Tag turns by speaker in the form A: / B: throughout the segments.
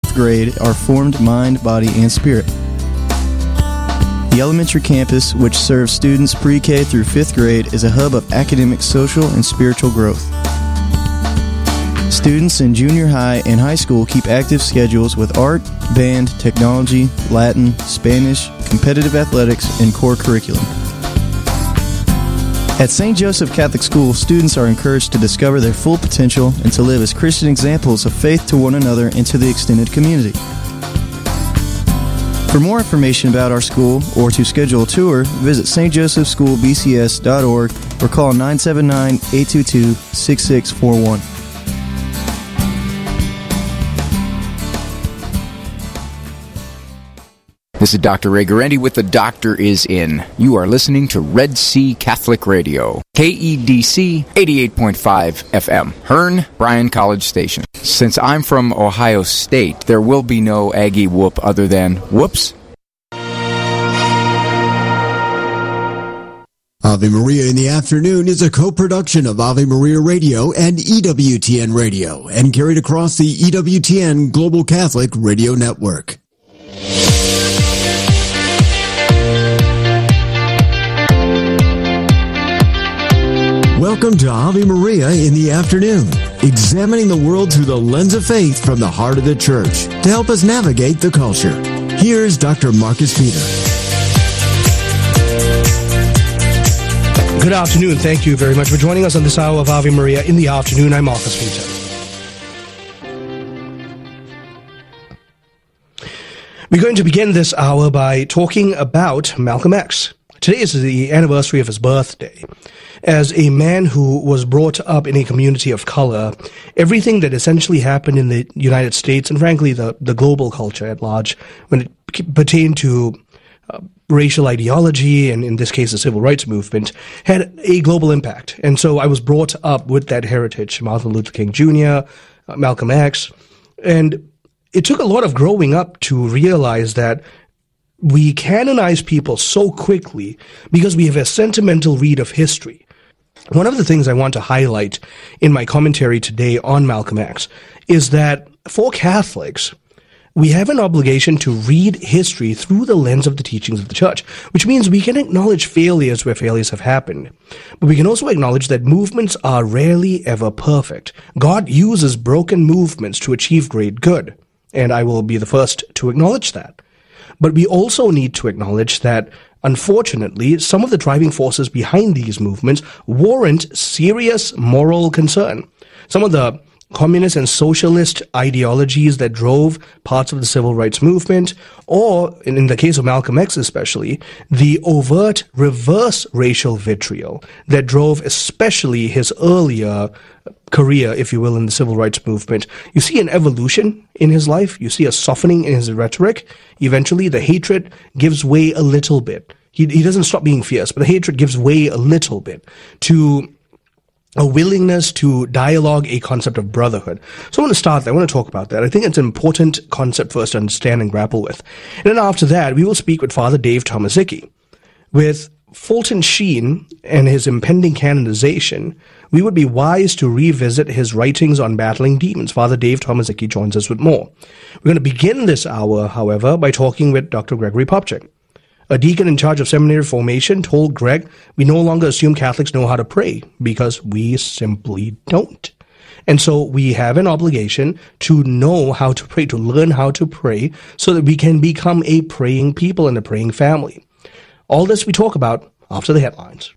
A: 5th grade are formed mind, body, and spirit. The elementary campus, which serves students pre-K through 5th grade, is a hub of academic, social, and spiritual growth. Students in junior high and high school keep active schedules with art, band, technology, Latin, Spanish, competitive athletics, and core curriculum. At St. Joseph Catholic School, students are encouraged to discover their full potential and to live as Christian examples of faith to one another and to the extended community. For more information about our school or to schedule a tour, visit stjosephschoolbcs.org or call 979-822-6641.
B: This is Dr. Ray Guarendi with The Doctor Is In. You are listening to Red Sea Catholic Radio, KEDC 88.5 FM, Hearn, Bryan College Station. Since I'm from Ohio State, there will be no Aggie whoop other than whoops.
C: Ave Maria in the Afternoon is a co-production of Ave Maria Radio and EWTN Radio and carried across the EWTN Global Catholic Radio Network. Welcome to Ave Maria in the Afternoon, examining the world through the lens of faith from the heart of the Church to help us navigate the culture. Here's Dr. Marcus Peter.
D: Good afternoon. Thank you very much for joining us on this hour of Ave Maria in the Afternoon. I'm Marcus Peter. We're going to begin this hour by talking about Malcolm X. Today is the anniversary of his birthday. As a man who was brought up in a community of color, everything that essentially happened in the United States and frankly the global culture at large when it pertained to racial ideology and in this case the civil rights movement had a global impact. And so I was brought up with that heritage, Martin Luther King Jr., Malcolm X, and it took a lot of growing up to realize that we canonize people so quickly because we have a sentimental read of history. One of the things I want to highlight in my commentary today on Malcolm X is that for Catholics, we have an obligation to read history through the lens of the teachings of the Church, which means we can acknowledge failures where failures have happened. But we can also acknowledge that movements are rarely ever perfect. God uses broken movements to achieve great good, and I will be the first to acknowledge that. But we also need to acknowledge that, unfortunately, some of the driving forces behind these movements warrant serious moral concern. Some of the communist and socialist ideologies that drove parts of the civil rights movement, or, in the case of Malcolm X especially, the overt reverse racial vitriol that drove especially his earlier career, if you will, in the civil rights movement. You see an evolution in his life. You see a softening in his rhetoric. Eventually, the hatred gives way a little bit. He doesn't stop being fierce, but the hatred gives way a little bit to a willingness to dialogue a concept of brotherhood. So I want to start there. I want to talk about that. I think it's an important concept for us to understand and grapple with. And then after that, we will speak with Father Dave Tomaszicki. With Fulton Sheen and his impending canonization, we would be wise to revisit his writings on battling demons. Father Dave Tomaszicki joins us with more. We're going to begin this hour, however, by talking with Dr. Gregory Popcak. A deacon in charge of seminary formation told Greg, we no longer assume Catholics know how to pray because we simply don't. And so we have an obligation to know how to pray, to learn how to pray so that we can become a praying people and a praying family. All this we talk about after the headlines.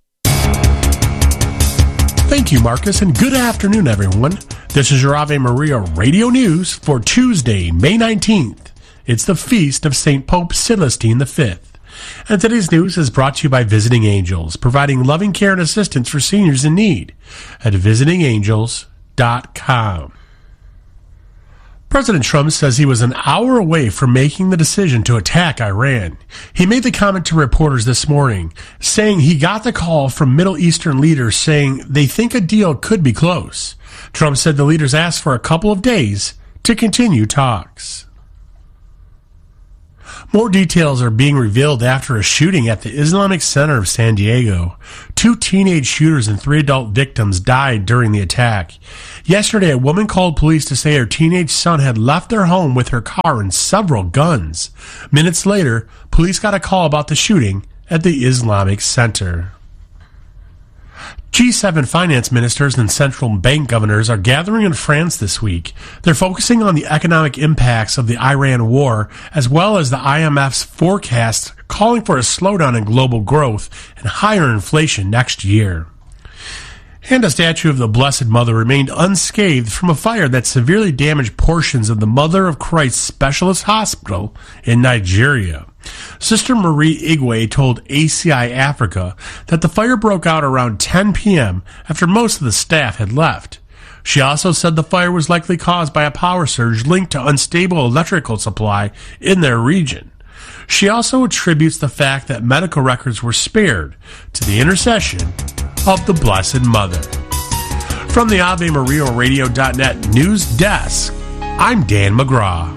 E: Thank you, Marcus, and good afternoon, everyone. This is your Ave Maria Radio News for Tuesday, May 19th. It's the feast of St. Pope Celestine V. And today's news is brought to you by Visiting Angels, providing loving care and assistance for seniors in need at visitingangels.com. President Trump says he was an hour away from making the decision to attack Iran. He made the comment to reporters this morning, saying he got the call from Middle Eastern leaders saying they think a deal could be close. Trump said the leaders asked for a couple of days to continue talks. More details are being revealed after a shooting at the Islamic Center of San Diego. 2 teenage shooters and 3 adult victims died during the attack. Yesterday, a woman called police to say her teenage son had left their home with her car and several guns. Minutes later, police got a call about the shooting at the Islamic Center. G7 finance ministers and central bank governors are gathering in France this week. They're focusing on the economic impacts of the Iran war, as well as the IMF's forecast calling for a slowdown in global growth and higher inflation next year. And a statue of the Blessed Mother remained unscathed from a fire that severely damaged portions of the Mother of Christ Specialist Hospital in Nigeria. Sister Marie Igwe told ACI Africa that the fire broke out around 10 p.m. after most of the staff had left. She also said the fire was likely caused by a power surge linked to unstable electrical supply in their region. She also attributes the fact that medical records were spared to the intercession of the Blessed Mother. From the AveMariaRadio.net news desk, I'm Dan McGraw.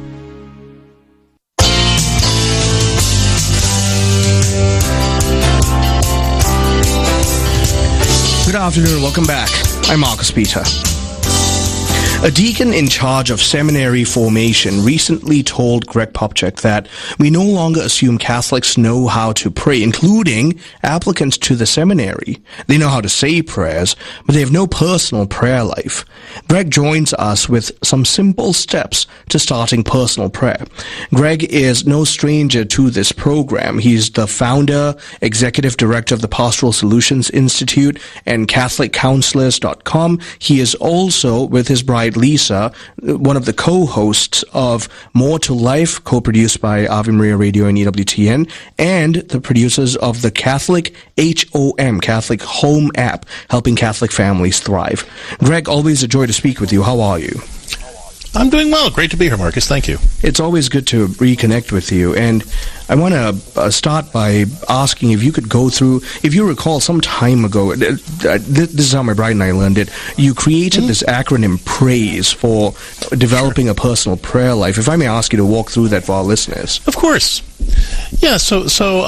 D: Good afternoon, welcome back. I'm Marcus Peter. A deacon in charge of seminary formation recently told Greg Popchak that we no longer assume Catholics know how to pray, including applicants to the seminary. They know how to say prayers, but they have no personal prayer life. Greg joins us with some simple steps to starting personal prayer. Greg is no stranger to this program. He's the founder, executive director of the Pastoral Solutions Institute and CatholicCounselors.com. He is also, with his bride Lisa, one of the co-hosts of More to Life, co-produced by Ave Maria Radio and EWTN, and the producers of the Catholic HOM, Catholic Home app, helping Catholic families thrive. Greg, always a joy to speak with you. How are you?
F: I'm doing well. Great to be here, Marcus. Thank you. It's
D: always good to reconnect with you. And I want to start by asking if you could go through, if you recall some time ago, this is how my bride and I learned it, you created this acronym PRAISE for developing a personal prayer life. If I may ask you to walk through that for our listeners.
F: Of course. Yeah, so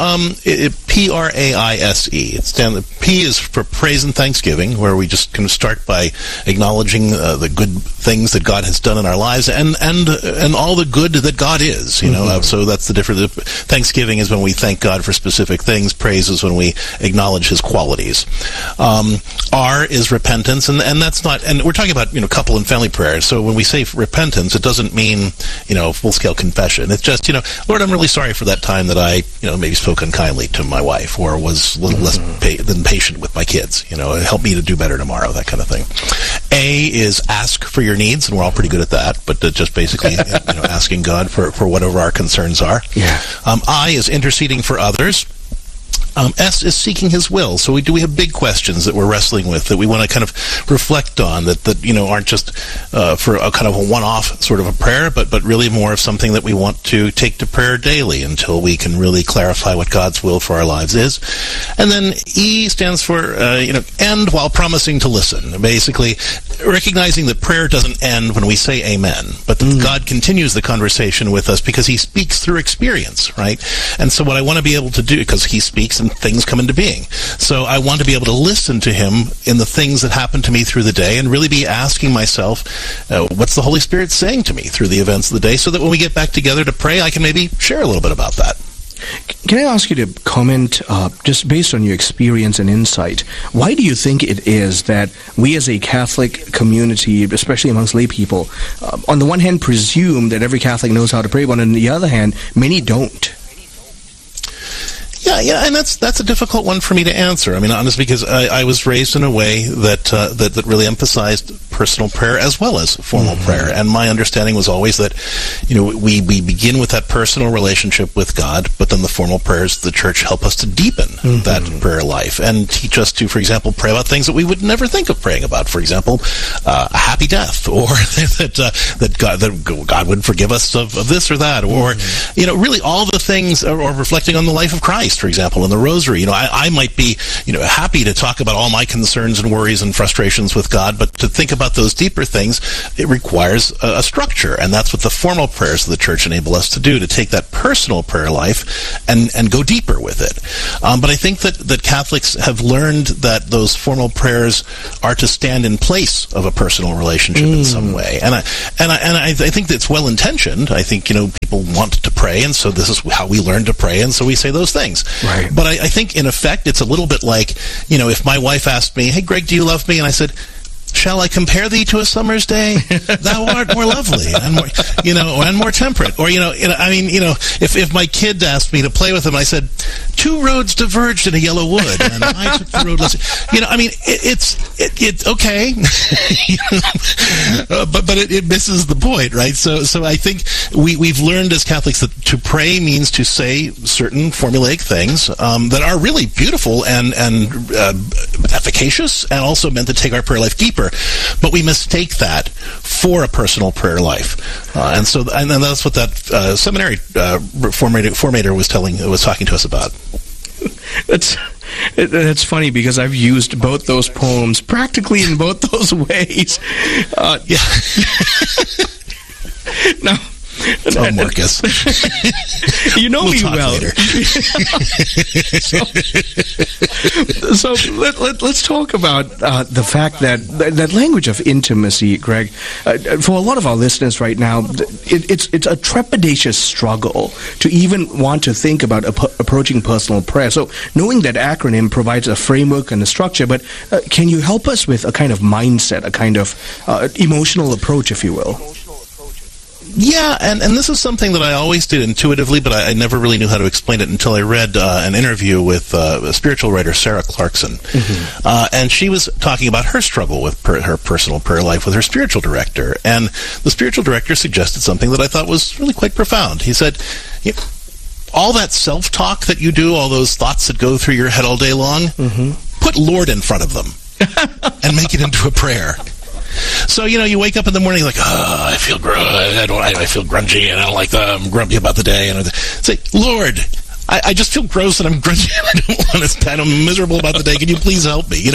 F: PRAISE. P is for praise and thanksgiving, where we just kind of start by acknowledging the good things that God has done in our lives and all the good that God is. You know, so that's the difference. Thanksgiving is when we thank God for specific things. Praise is when we acknowledge His qualities. R is repentance, and that's not. And we're talking about couple and family prayers. So when we say repentance, it doesn't mean full scale confession. It's just Lord, I'm really sorry for that time that I maybe spoke unkindly to my wife or was a little less than patient with my kids. Help me to do better tomorrow. That kind of thing. A is ask for your needs, and we're all pretty good at that. But just basically asking God for whatever our concerns are.
D: Yeah.
F: I is interceding for others. S is seeking His will. So we have big questions that we're wrestling with that we want to kind of reflect on that aren't just for a kind of a one-off sort of a prayer, but really more of something that we want to take to prayer daily until we can really clarify what God's will for our lives is. And then E stands for end while promising to listen. Basically, recognizing that prayer doesn't end when we say amen, but that God continues the conversation with us because He speaks through experience, right? And so what I want to be able to do, because He speaks and things come into being. So I want to be able to listen to Him in the things that happen to me through the day and really be asking myself, what's the Holy Spirit saying to me through the events of the day, so that when we get back together to pray, I can maybe share a little bit about that.
D: Can I ask you to comment, just based on your experience and insight, why do you think it is that we as a Catholic community, especially amongst lay people, on the one hand presume that every Catholic knows how to pray, but on the other hand, many don't?
F: Yeah, and that's a difficult one for me to answer. I mean, honestly, because I was raised in a way that really emphasized personal prayer as well as formal prayer, and my understanding was always that we begin with that personal relationship with God, but then the formal prayers of the Church help us to deepen that prayer life and teach us to, for example, pray about things that we would never think of praying about. For example, a happy death, or that God would forgive us of this or that, or really all the things, or reflecting on the life of Christ, for example, in the Rosary. I might be happy to talk about all my concerns and worries and frustrations with God, but to think about those deeper things, it requires a structure, and that's what the formal prayers of the Church enable us to do, to take that personal prayer life and go deeper with it. But I think that Catholics have learned that those formal prayers are to stand in place of a personal relationship in some way. And I think that it's well intentioned. I think, people want to pray, and so this is how we learn to pray, and so we say those things.
D: Right.
F: But I think in effect it's a little bit like, if my wife asked me, "Hey Greg, do you love me?" and I said, "Shall I compare thee to a summer's day? Thou art more lovely and more, and more temperate." Or, if my kid asked me to play with him, I said, "Two roads diverged in a yellow wood, and I took the road less." It's okay, but it misses the point, right? So I think we've learned as Catholics that to pray means to say certain formulaic things that are really beautiful and efficacious, and also meant to take our prayer life deeper. But we mistake that for a personal prayer life, and then that's what that seminary formator was talking to us about.
D: That's funny, because I've used both those poems practically in both those ways.
F: Yeah.
D: Now.
F: Oh, Marcus.
D: You know me well. So let's talk about the fact that language of intimacy, Greg. For a lot of our listeners right now, it's a trepidatious struggle to even want to think about approaching personal prayer. So knowing that acronym provides a framework and a structure, but can you help us with a kind of mindset, a kind of emotional approach, if you will?
F: Yeah, and this is something that I always did intuitively, but I never really knew how to explain it until I read an interview with a spiritual writer, Sarah Clarkson. And she was talking about her struggle with her personal prayer life with her spiritual director. And the spiritual director suggested something that I thought was really quite profound. He said, all that self-talk that you do, all those thoughts that go through your head all day long, put Lord in front of them and make it into a prayer. So, you wake up in the morning like, I feel I feel grungy, and I don't like that. I'm grumpy about the day. And say, Lord, I just feel gross, and I'm grungy, and I don't want to stand. I'm miserable about the day. Can you please help me?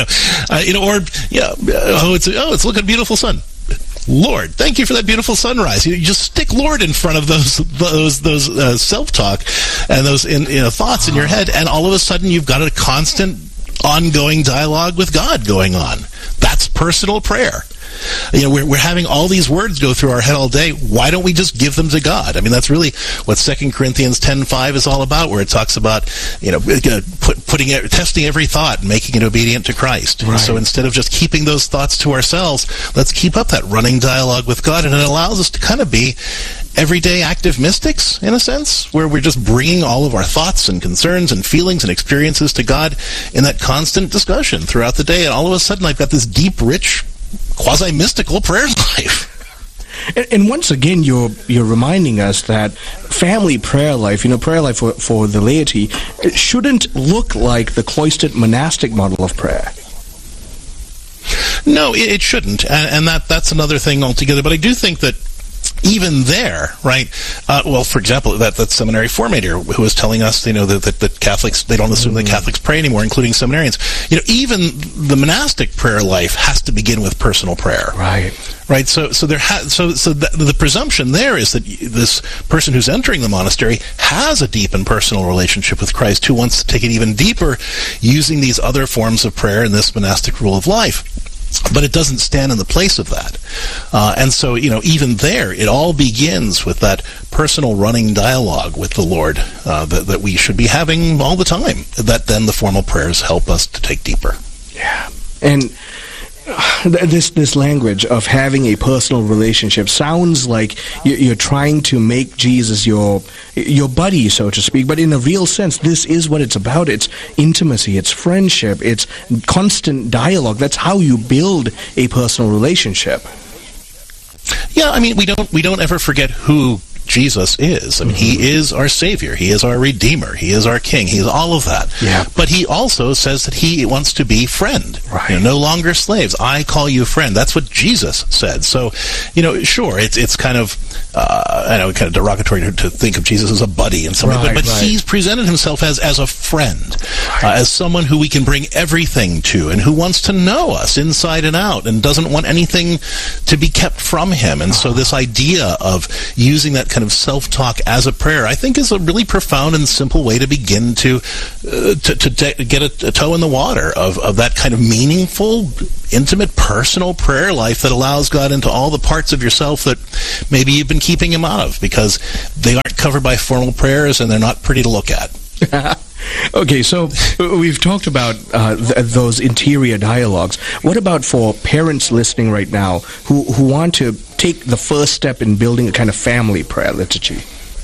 F: It's looking beautiful sun. Lord, thank you for that beautiful sunrise. You just stick Lord in front of those self-talk and those thoughts in your head, and all of a sudden you've got a constant, ongoing dialogue with God going on. That's personal prayer. We're having all these words go through our head all day. Why don't we just give them to God? I mean, that's really what 2 Corinthians 10:5 is all about, where it talks about, testing every thought and making it obedient to Christ. Right. So instead of just keeping those thoughts to ourselves, let's keep up that running dialogue with God, and it allows us to kind of be everyday active mystics, in a sense, where we're just bringing all of our thoughts and concerns and feelings and experiences to God in that constant discussion throughout the day. And all of a sudden, I've got this deep, rich, quasi-mystical prayer life.
D: And once again, you're reminding us that family prayer life, prayer life for the laity, it shouldn't look like the cloistered monastic model of prayer.
F: No, it shouldn't, and that's another thing altogether. But I do think that even there, right? For example, that seminary formator who was telling us, that Catholics, they don't assume that Catholics pray anymore, including seminarians. Even the monastic prayer life has to begin with personal prayer.
D: Right.
F: Right. So the presumption there is that this person who's entering the monastery has a deep and personal relationship with Christ, who wants to take it even deeper using these other forms of prayer in this monastic rule of life. But it doesn't stand in the place of that. And so, even there, it all begins with that personal running dialogue with the Lord that we should be having all the time, that then the formal prayers help us to take deeper.
D: Yeah. And this language of having a personal relationship sounds like you're trying to make Jesus your buddy, so to speak, but in a real sense, this is what it's about. It's intimacy, it's friendship, it's constant dialogue. That's how you build a personal relationship.
F: Yeah, I mean, we don't ever forget who Jesus is. I mean, he is our Savior. He is our Redeemer. He is our King. He is all of that.
D: Yeah.
F: But he also says that he wants to be friend.
D: Right.
F: No longer slaves. I call you friend. That's what Jesus said. So, sure, it's kind of, kind of derogatory to think of Jesus as a buddy and something, but he's presented himself as a friend, as someone who we can bring everything to, and who wants to know us inside and out, and doesn't want anything to be kept from him. And so this idea of using that kind kind of self-talk as a prayer, I think is a really profound and simple way to begin to get a toe in the water of that kind of meaningful, intimate, personal prayer life that allows God into all the parts of yourself that maybe you've been keeping him out of because they aren't covered by formal prayers and they're not pretty to look at.
D: Okay, so we've talked about those interior dialogues. What about for parents listening right now who want to take the first step in building a kind of family prayer liturgy?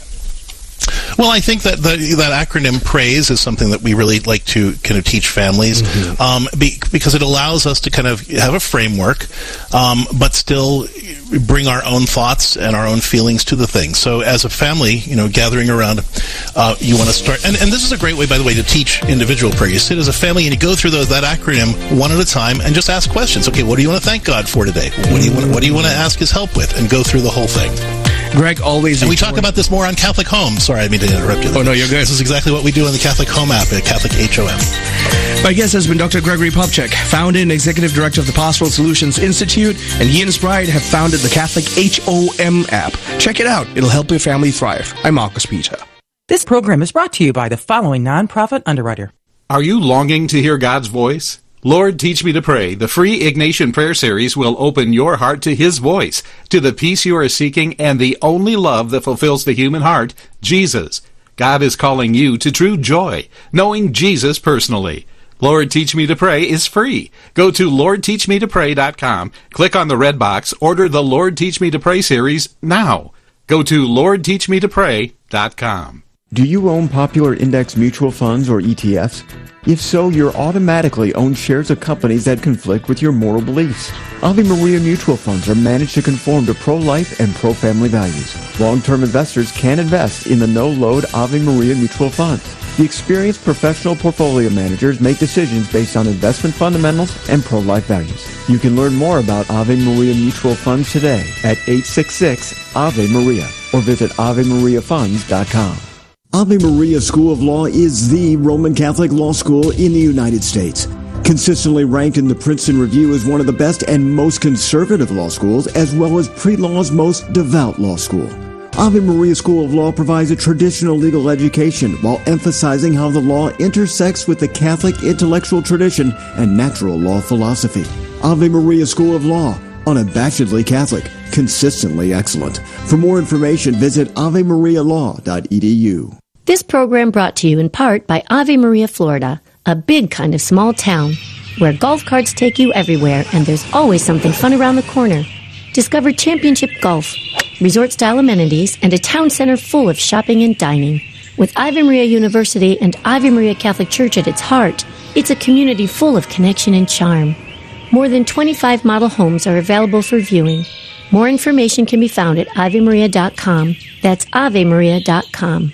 F: Well, I think that that acronym PRAISE is something that we really like to kind of teach families, because it allows us to kind of have a framework, but still bring our own thoughts and our own feelings to the thing. So as a family, gathering around, you want to start, and this is a great way, by the way, to teach individual prayer. You sit as a family and you go through that acronym one at a time and just ask questions. Okay, what do you want to thank God for today? What do you want to ask his help with? And go through the whole thing.
D: Greg, always...
F: And we talk about this more on Catholic Home. Sorry, I didn't mean to interrupt you.
D: Oh, no, you're good.
F: This is exactly what we do in the Catholic Home app at Catholic HOM.
D: My guest has been Dr. Gregory Popcak, founder and executive director of the Pastoral Solutions Institute, and he and his bride have founded the Catholic HOM app. Check it out. It'll help your family thrive. I'm Marcus Peter.
G: This program is brought to you by the following nonprofit underwriter.
H: Are you longing to hear God's voice? Lord, Teach Me to Pray, the free Ignatian prayer series will open your heart to His voice, to the peace you are seeking, and the only love that fulfills the human heart, Jesus. God is calling you to true joy, knowing Jesus personally. Lord, Teach Me to Pray is free. Go to LordTeachMeToPray.com, click on the red box, order the Lord, Teach Me to Pray series now. Go to LordTeachMeToPray.com.
C: Do you own popular index mutual funds or ETFs? If so, you're automatically own shares of companies that conflict with your moral beliefs. Ave Maria mutual funds are managed to conform to pro-life and pro-family values. Long-term investors can invest in the no-load Ave Maria mutual funds. The experienced professional portfolio managers make decisions based on investment fundamentals and pro-life values. You can learn more about Ave Maria mutual funds today at 866-AVE-MARIA or visit AveMariaFunds.com. Ave Maria School of Law is the Roman Catholic law school in the United States. Consistently ranked in the Princeton Review as one of the best and most conservative law schools, as well as pre-law's most devout law school. Ave Maria School of Law provides a traditional legal education while emphasizing how the law intersects with the Catholic intellectual tradition and natural law philosophy. Ave Maria School of Law, unabashedly Catholic, consistently excellent. For more information, visit avemarialaw.edu.
I: This program brought to you in part by Ave Maria, Florida, a big kind of small town where golf carts take you everywhere and there's always something fun around the corner. Discover championship golf, resort-style amenities, and a town center full of shopping and dining. With Ave Maria University and Ave Maria Catholic Church at its heart, it's a community full of connection and charm. More than 25 model homes are available for viewing. More information can be found at AveMaria.com. That's AveMaria.com.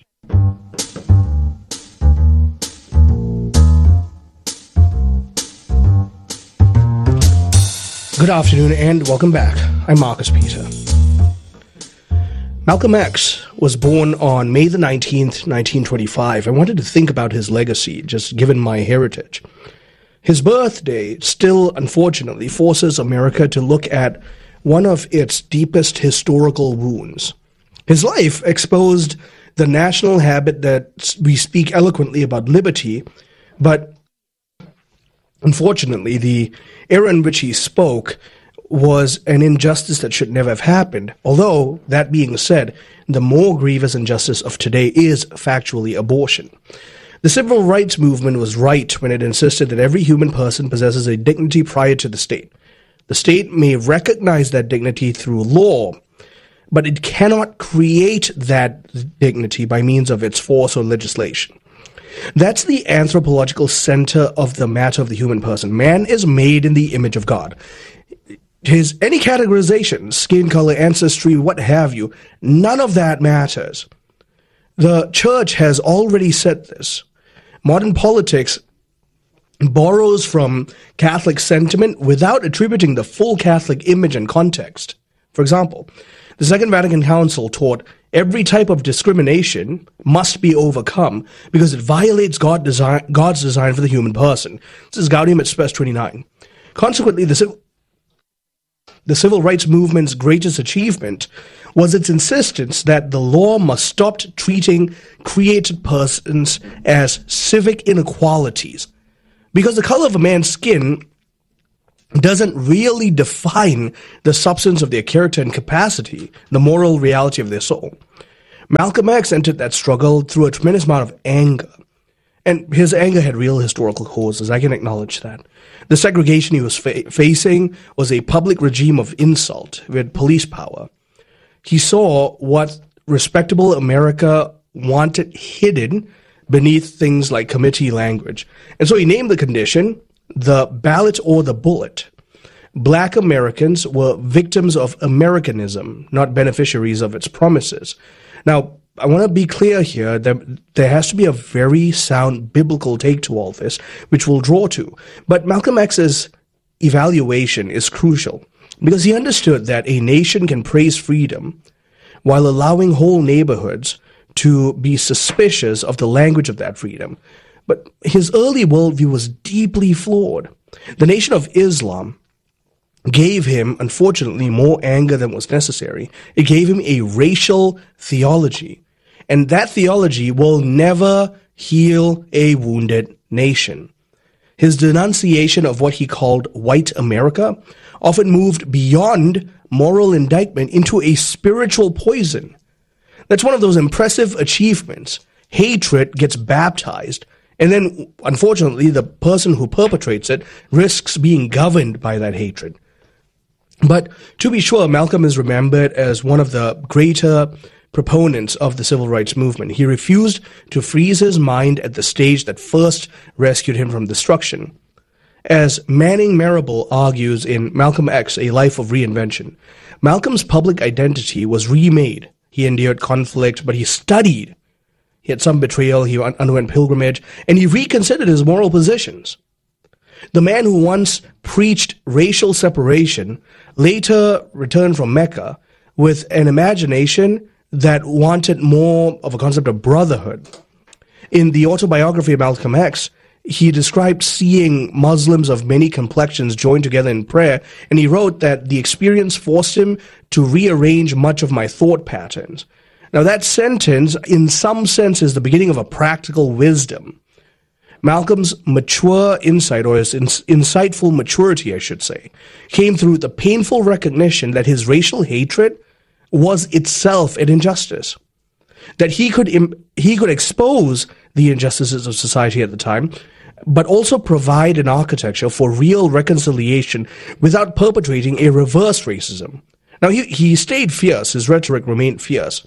D: Good afternoon and welcome back. I'm Marcus Peter. Malcolm X was born on May the 19th, 1925. I wanted to think about his legacy, just given my heritage. His birthday still, unfortunately, forces America to look at one of its deepest historical wounds. His life exposed the national habit that we speak eloquently about liberty, but unfortunately, the era in which he spoke was an injustice that should never have happened. Although, that being said, the more grievous injustice of today is factually abortion. The civil rights movement was right when it insisted that every human person possesses a dignity prior to the state. The state may recognize that dignity through law, but it cannot create that dignity by means of its force or legislation. That's the anthropological center of the matter of the human person. Man is made in the image of God. Any categorization, skin color, ancestry, what have you, none of that matters. The church has already said this. Modern politics borrows from Catholic sentiment without attributing the full Catholic image and context. For example, the Second Vatican Council taught every type of discrimination must be overcome because it violates God's design for the human person. This is Gaudium et Spes 29. Consequently, the civil rights movement's greatest achievement was its insistence that the law must stop treating created persons as civic inequalities, because the color of a man's skin doesn't really define the substance of their character and capacity, the moral reality of their soul. Malcolm X entered that struggle through a tremendous amount of anger. And his anger had real historical causes, I can acknowledge that. The segregation he was facing was a public regime of insult with police power. He saw what respectable America wanted hidden beneath things like committee language. And so he named the condition the ballot or the bullet. Black Americans were victims of Americanism, not beneficiaries of its promises. Now, I want to be clear here that there has to be a very sound biblical take to all this, which we'll draw to. But Malcolm X's evaluation is crucial because he understood that a nation can praise freedom while allowing whole neighborhoods to be suspicious of the language of that freedom. But his early worldview was deeply flawed. The Nation of Islam gave him, unfortunately, more anger than was necessary. It gave him a racial theology. And that theology will never heal a wounded nation. His denunciation of what he called white America often moved beyond moral indictment into a spiritual poison. That's one of those impressive achievements. Hatred gets baptized, and then, unfortunately, the person who perpetrates it risks being governed by that hatred. But to be sure, Malcolm is remembered as one of the greater proponents of the civil rights movement. He refused to freeze his mind at the stage that first rescued him from destruction. As Manning Marable argues in Malcolm X, A Life of Reinvention, Malcolm's public identity was remade. He endured conflict, but he studied. He had some betrayal, he underwent pilgrimage, and he reconsidered his moral positions. The man who once preached racial separation later returned from Mecca with an imagination that wanted more of a concept of brotherhood. In the autobiography of Malcolm X, he described seeing Muslims of many complexions joined together in prayer, and he wrote that the experience forced him to rearrange much of my thought patterns. Now, that sentence, in some sense, is the beginning of a practical wisdom. Malcolm's mature insight, or his insightful maturity, I should say, came through the painful recognition that his racial hatred was itself an injustice. That he could expose the injustices of society at the time, but also provide an architecture for real reconciliation without perpetrating a reverse racism. Now, he stayed fierce. His rhetoric remained fierce.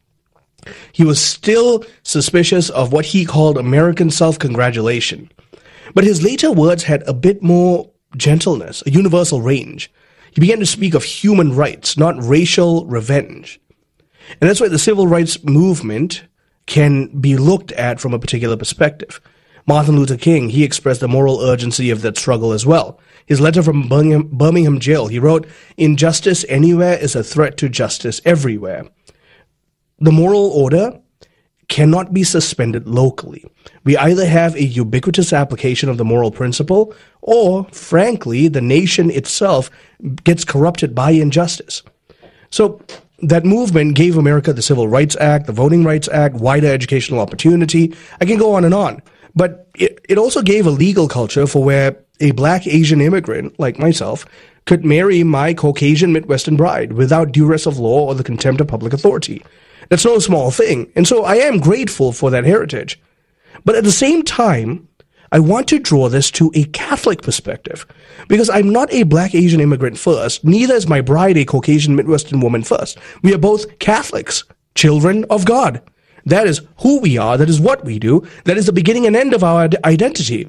D: He was still suspicious of what he called American self-congratulation. But his later words had a bit more gentleness, a universal range. He began to speak of human rights, not racial revenge. And that's why the civil rights movement can be looked at from a particular perspective. Martin Luther King, he expressed the moral urgency of that struggle as well. His letter from Birmingham jail, he wrote, "Injustice anywhere is a threat to justice everywhere." The moral order cannot be suspended locally. We either have a ubiquitous application of the moral principle, or, frankly, the nation itself gets corrupted by injustice. So that movement gave America the Civil Rights Act, the Voting Rights Act, wider educational opportunity. I can go on and on. But it also gave a legal culture for where a black Asian immigrant, like myself, could marry my Caucasian Midwestern bride without duress of law or the contempt of public authority. That's no small thing. And so I am grateful for that heritage. But at the same time, I want to draw this to a Catholic perspective, because I'm not a black Asian immigrant first, neither is my bride a Caucasian Midwestern woman first. We are both Catholics, children of God. That is who we are, that is what we do, that is the beginning and end of our identity.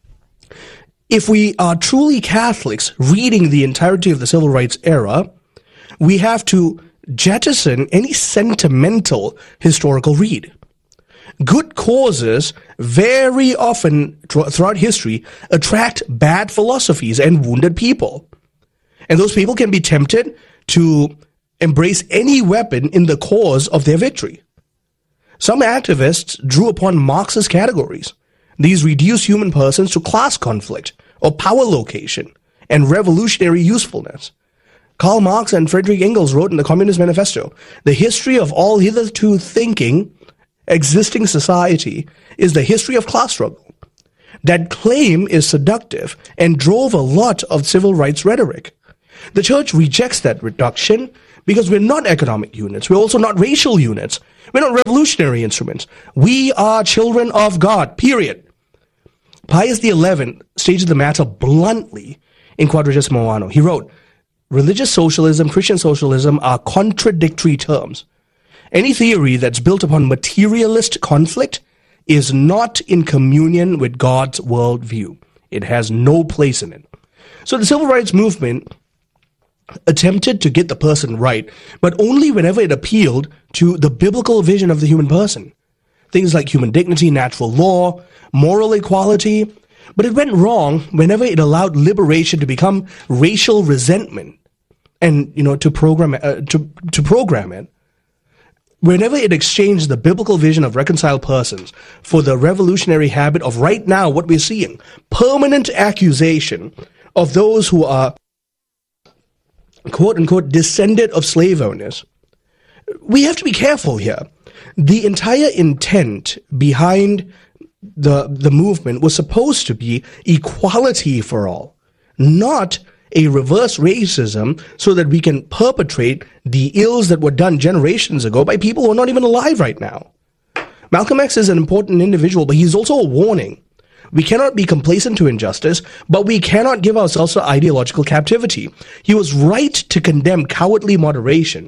D: If we are truly Catholics reading the entirety of the civil rights era, we have to jettison any sentimental historical read. Good causes very often throughout history attract bad philosophies and wounded people. And those people can be tempted to embrace any weapon in the cause of their victory. Some activists drew upon Marxist categories. These reduce human persons to class conflict or power location and revolutionary usefulness. Karl Marx and Friedrich Engels wrote in the Communist Manifesto, the history of all hitherto thinking, existing society is the history of class struggle. That claim is seductive and drove a lot of civil rights rhetoric. The church rejects that reduction because we're not economic units. We're also not racial units. We're not revolutionary instruments. We are children of God, period. Pius XI stated the matter bluntly in Quadragesimo Anno. He wrote, religious socialism, Christian socialism are contradictory terms. Any theory that's built upon materialist conflict is not in communion with God's worldview. It has no place in it. So the civil rights movement attempted to get the person right, but only whenever it appealed to the biblical vision of the human person. Things like human dignity, natural law, moral equality. But it went wrong whenever it allowed liberation to become racial resentment and, to program it. Whenever it exchanged the biblical vision of reconciled persons for the revolutionary habit of right now what we're seeing, permanent accusation of those who are quote-unquote descendant of slave owners. We have to be careful here. The entire intent behind the movement was supposed to be equality for all, not a reverse racism so that we can perpetrate the ills that were done generations ago by people who are not even alive right now. Malcolm X is an important individual, but he's also a warning. We cannot be complacent to injustice, but we cannot give ourselves to ideological captivity. He was right to condemn cowardly moderation,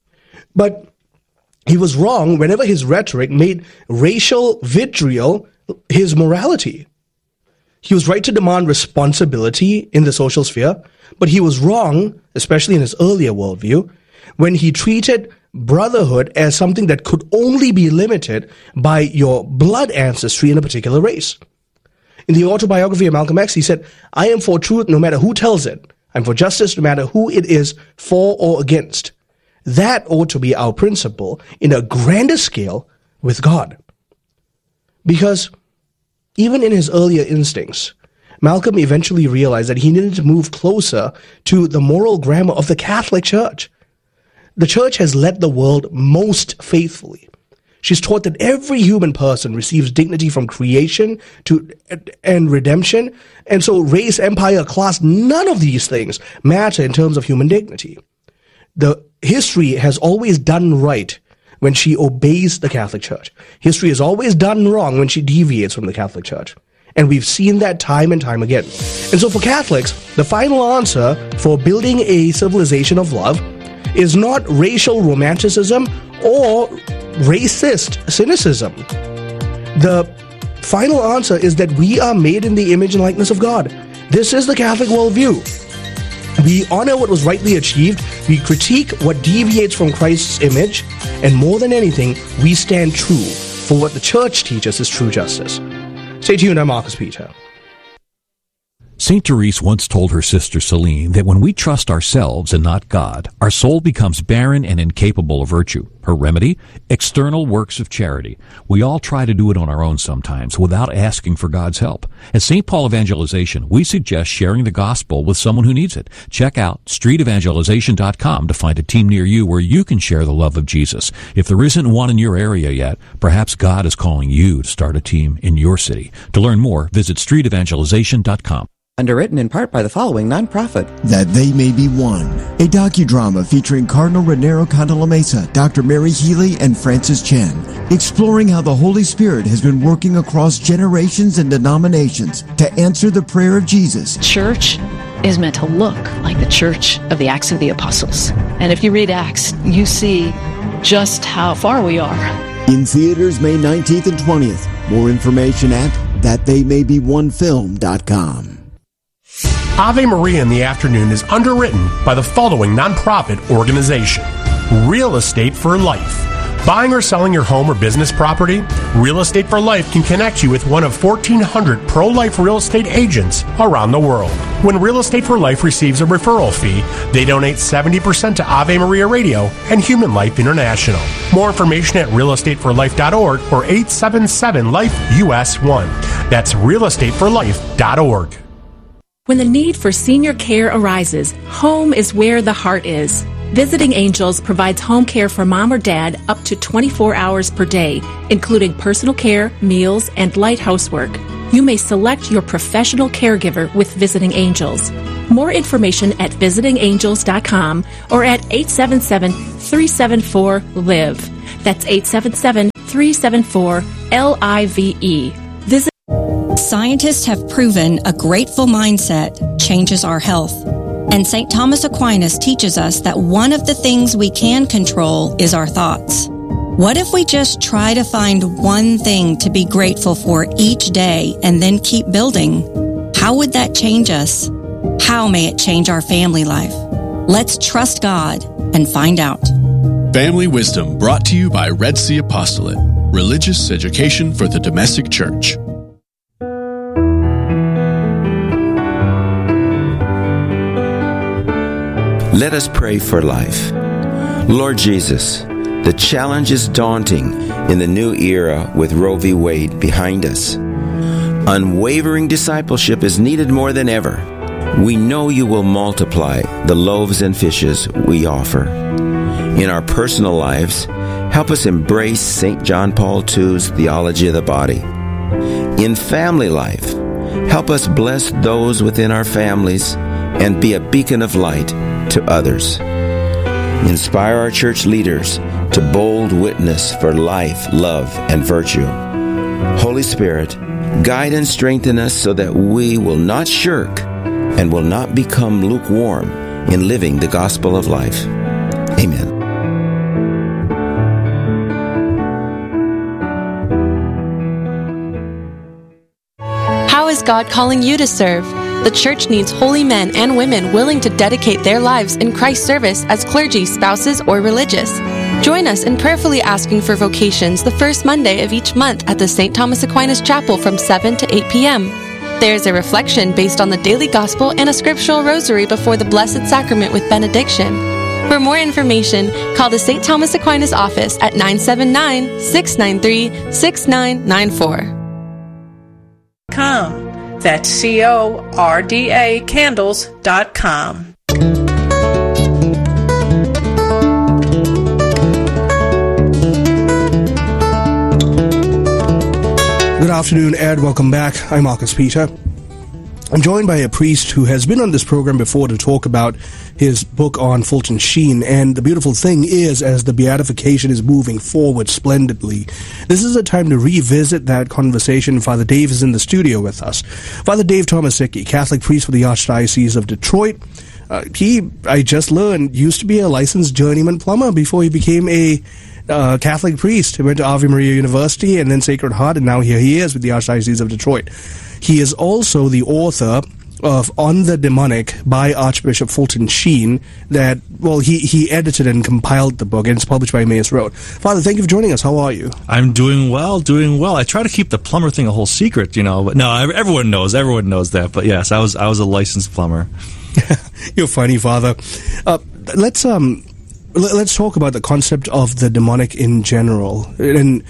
D: but he was wrong whenever his rhetoric made racial vitriol his morality. He was right to demand responsibility in the social sphere, but he was wrong, especially in his earlier worldview, when he treated brotherhood as something that could only be limited by your blood ancestry in a particular race. In the autobiography of Malcolm X, he said, I am for truth no matter who tells it. I'm for justice no matter who it is for or against. That ought to be our principle in a grander scale with God. Because even in his earlier instincts, Malcolm eventually realized that he needed to move closer to the moral grammar of the Catholic Church. The Church has led the world most faithfully. She's taught that every human person receives dignity from creation and redemption, and so race, empire, class, none of these things matter in terms of human dignity. The history has always done right when she obeys the Catholic Church. History has always done wrong when she deviates from the Catholic Church. And we've seen that time and time again. And so for Catholics, the final answer for building a civilization of love is not racial romanticism or racist cynicism. The final answer is that we are made in the image and likeness of God. This is the Catholic worldview. We honor what was rightly achieved, we critique what deviates from Christ's image, and more than anything, we stand true for what the Church teaches is true justice. Stay tuned, I'm Marcus Peter.
J: St. Therese once told her sister Celine that when we trust ourselves and not God, our soul becomes barren and incapable of virtue. Her remedy? External works of charity. We all try to do it on our own sometimes without asking for God's help. At St. Paul Evangelization, we suggest sharing the gospel with someone who needs it. Check out streetevangelization.com to find a team near you where you can share the love of Jesus. If there isn't one in your area yet, perhaps God is calling you to start a team in your city. To learn more, visit streetevangelization.com.
G: Underwritten in part by the following nonprofit.
C: That They May Be One, a docudrama featuring Cardinal Raniero Cantalamessa, Dr. Mary Healy, and Francis Chan, exploring how the Holy Spirit has been working across generations and denominations to answer the prayer of Jesus.
K: Church is meant to look like the church of the Acts of the Apostles. And if you read Acts, you see just how far we are.
C: In theaters May 19th and 20th. More information at thattheymay-be-one-film.com.
E: Ave Maria in the Afternoon is underwritten by the following nonprofit organization: Real Estate for Life. Buying or selling your home or business property? Real Estate for Life can connect you with one of 1,400 pro-life real estate agents around the world. When Real Estate for Life receives a referral fee, they donate 70% to Ave Maria Radio and Human Life International. More information at realestateforlife.org or 877-LIFE-US1. That's realestateforlife.org.
L: When the need for senior care arises, home is where the heart is. Visiting Angels provides home care for mom or dad up to 24 hours per day, including personal care, meals, and light housework. You may select your professional caregiver with Visiting Angels. More information at visitingangels.com or at 877-374-LIVE. That's 877-374-LIVE.
M: Scientists have proven a grateful mindset changes our health. And St. Thomas Aquinas teaches us that one of the things we can control is our thoughts. What if we just try to find one thing to be grateful for each day and then keep building? How would that change us? How may it change our family life? Let's trust God and find out.
N: Family Wisdom brought to you by Red Sea Apostolate, religious education for the domestic church.
O: Let us pray for life. Lord Jesus, the challenge is daunting in the new era with Roe v. Wade behind us. Unwavering discipleship is needed more than ever. We know you will multiply the loaves and fishes we offer. In our personal lives, help us embrace St. John Paul II's theology of the body. In family life, help us bless those within our families and be a beacon of light to others. Inspire our church leaders to bold witness for life, love, and virtue. Holy Spirit, guide and strengthen us so that we will not shirk and will not become lukewarm in living the gospel of life. Amen.
P: How is God calling you to serve? The church needs holy men and women willing to dedicate their lives in Christ's service as clergy, spouses, or religious. Join us in prayerfully asking for vocations the first Monday of each month at the St. Thomas Aquinas Chapel from 7 to 8 p.m. There is a reflection based on the daily gospel and a scriptural rosary before the Blessed Sacrament with benediction. For more information, call the St. Thomas Aquinas office at 979-693-6994.
Q: That's CORDA candles.com.
D: Good afternoon, Ed. Welcome back. I'm Marcus Peter. I'm joined by a priest who has been on this program before to talk about his book on Fulton Sheen. And the beautiful thing is, as the beatification is moving forward splendidly, this is a time to revisit that conversation. Father Dave is in the studio with us. Father Dave Tomasicki, Catholic priest for the Archdiocese of Detroit. I just learned, used to be a licensed journeyman plumber before he became a Catholic priest. He went to Ave Maria University and then Sacred Heart, and now here he is with the Archdiocese of Detroit. He is also the author of On the Demonic by Archbishop Fulton Sheen that, well, he edited and compiled the book, and it's published by Emmaus Road. Father, thank you for joining us. How are you?
R: I'm doing well. I try to keep the plumber thing a whole secret, but no, everyone knows that. But yes, I was a licensed plumber.
D: You're funny, Father. Let's talk about the concept of the demonic in general. And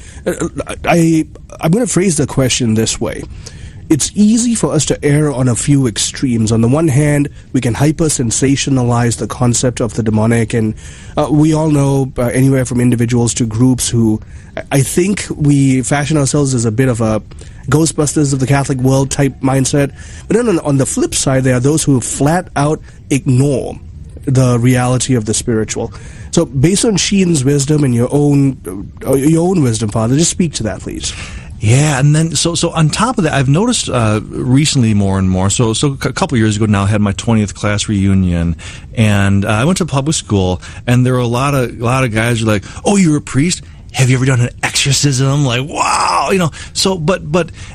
D: I'm going to phrase the question this way. It's easy for us to err on a few extremes. On the one hand, we can hyper-sensationalize the concept of the demonic, and we all know anywhere from individuals to groups who I think we fashion ourselves as a bit of a Ghostbusters of the Catholic world type mindset. But then on the flip side, there are those who flat out ignore the reality of the spiritual. So based on Sheen's wisdom and your own wisdom, Father, just speak to that, please.
R: Yeah, and then so on top of that, I've noticed recently more and more. So a couple of years ago now, I had my 20th class reunion, and I went to public school, and there were a lot of guys who were like, "Oh, you're a priest? Have you ever done an exorcism?" Like, wow, So, but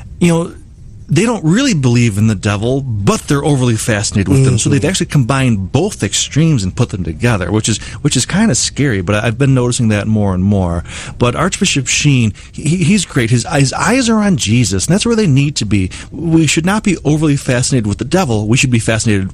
R: they don't really believe in the devil, but they're overly fascinated with them. So they've actually combined both extremes and put them together, which is kind of scary. But I've been noticing that more and more. But Archbishop Sheen, he's great. His eyes are on Jesus, and that's where they need to be. We should not be overly fascinated with the devil. We should be fascinated with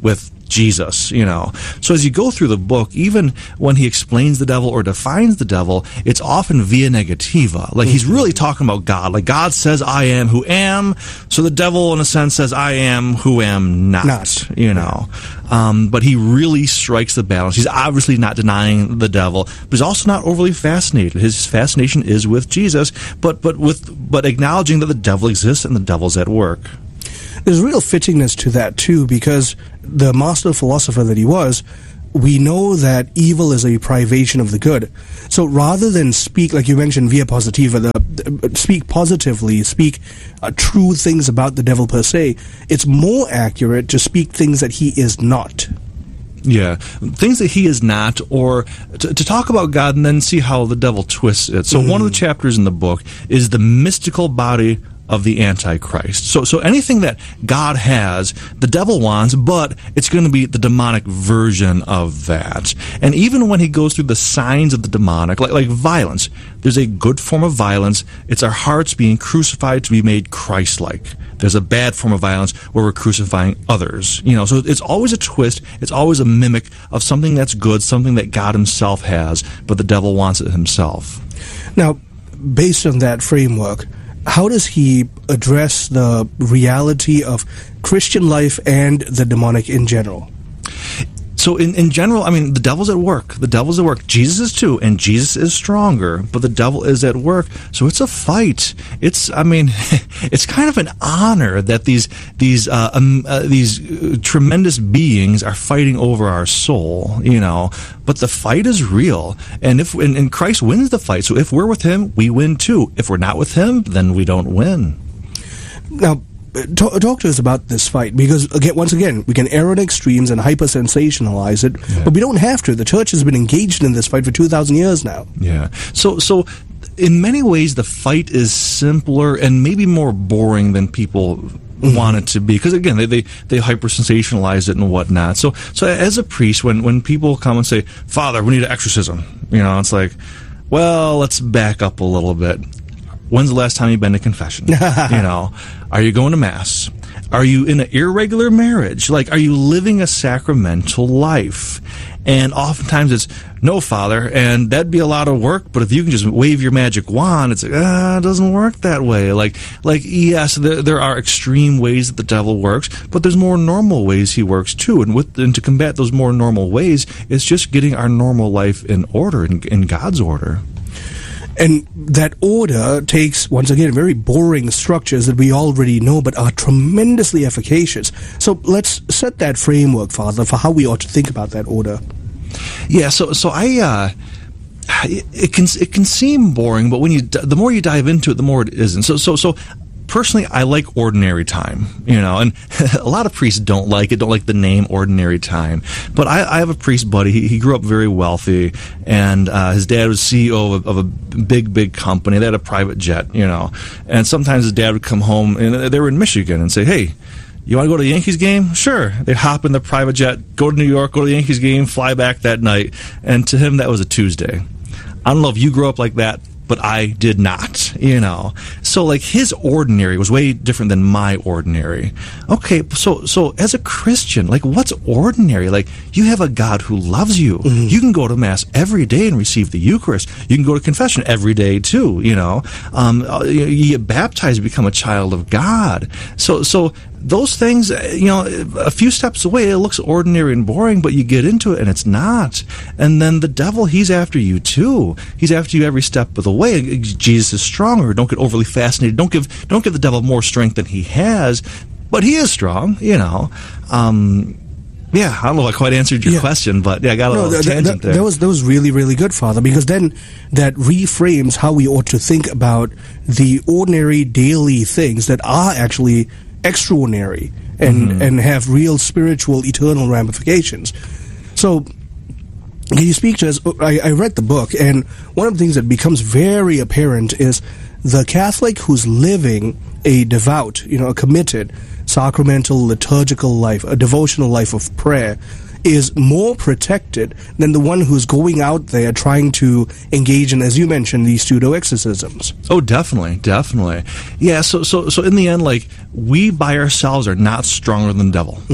R: Jesus, So as you go through the book, even when he explains the devil or defines the devil, it's often via negativa. Like he's really talking about God. Like God says, I am who am. So the devil, in a sense, says, I am who am not. But he really strikes the balance. He's obviously not denying the devil, but he's also not overly fascinated. His fascination is with Jesus, but acknowledging that the devil exists and the devil's at work.
D: There's real fittingness to that, too, because the master philosopher that he was, we know that evil is a privation of the good. So rather than speak, like you mentioned, via positiva, speak positively, speak true things about the devil per se, it's more accurate to speak things that he is not.
R: Yeah, things that he is not, or to talk about God and then see how the devil twists it. So one of the chapters in the book is the mystical body of the Antichrist. So anything that God has, the devil wants, but it's going to be the demonic version of that. And even when he goes through the signs of the demonic, like violence, there's a good form of violence. It's our hearts being crucified to be made Christ-like. There's a bad form of violence where we're crucifying others. So it's always a twist. It's always a mimic of something that's good, something that God himself has, but the devil wants it himself.
D: Now, based on that framework, how does he address the reality of Christian life and the demonic in general?
R: So in general, I mean, the devil's at work. The devil's at work. Jesus is too, and Jesus is stronger, but the devil is at work. So it's a fight. It's kind of an honor that these tremendous beings are fighting over our soul, But the fight is real, and Christ wins the fight. So if we're with him, we win too. If we're not with him, then we don't win.
D: Now, talk to us about this fight, because once again, we can err on extremes and hyper-sensationalize it, but we don't have to. The church has been engaged in this fight for 2,000 years now.
R: Yeah. So in many ways, the fight is simpler and maybe more boring than people want it to be, because again, they hyper-sensationalize it and whatnot. So as a priest, when people come and say, Father, we need an exorcism, it's like, well, let's back up a little bit. When's the last time you've been to confession? Are you going to Mass? Are you in an irregular marriage? Like, are you living a sacramental life? And oftentimes it's, no, Father, and that'd be a lot of work, but if you can just wave your magic wand, it's like, it doesn't work that way. Like yes, there are extreme ways that the devil works, but there's more normal ways he works too. And to combat those more normal ways, it's just getting our normal life in order, in God's order.
D: And that order takes, once again, very boring structures that we already know but are tremendously efficacious. So let's set that framework, Father, for how we ought to think about that order.
R: Yeah, so it can seem boring, but the more you dive into it, the more it isn't. So personally, I like ordinary time, and a lot of priests don't like the name ordinary time. But I have a priest buddy. He grew up very wealthy, and his dad was CEO of a big company. They had a private jet, and sometimes his dad would come home, and they were in Michigan, and say, hey, you want to go to the Yankees game? Sure. They'd hop in the private jet, go to New York, go to the Yankees game, fly back that night. And to him, that was a Tuesday. I don't know if you grew up like that, but I did not, So, his ordinary was way different than my ordinary. Okay, so as a Christian, what's ordinary? You have a God who loves you. Mm-hmm. You can go to Mass every day and receive the Eucharist. You can go to confession every day, too, You get baptized, become a child of God. So those things, a few steps away, it looks ordinary and boring, but you get into it and it's not. And then the devil, he's after you too. He's after you every step of the way. Jesus is stronger. Don't get overly fascinated. Don't give the devil more strength than he has, but he is strong, Yeah, I don't know if I quite answered your question, but I got a little tangent there.
D: That was really, really good, Father, because then that reframes how we ought to think about the ordinary daily things that are actually extraordinary and have real spiritual, eternal ramifications. So, can you speak to us? I read the book, and one of the things that becomes very apparent is the Catholic who's living a devout, a committed, sacramental, liturgical life, a devotional life of prayer, is more protected than the one who's going out there trying to engage in, as you mentioned, these pseudo-exorcisms.
R: Oh, definitely. Yeah, so in the end, we by ourselves are not stronger than the devil. Mm-hmm.